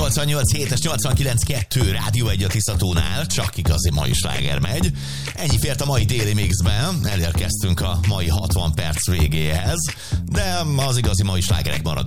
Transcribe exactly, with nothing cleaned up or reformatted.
nyolcvannyolc hét és nyolcvankilenc kettő Rádió egy a Tiszatónál, csak igazi mai sláger megy. Ennyi fért a mai déli mixben, elérkeztünk a mai hatvan perc végéhez, de az igazi mai slágerek maradnak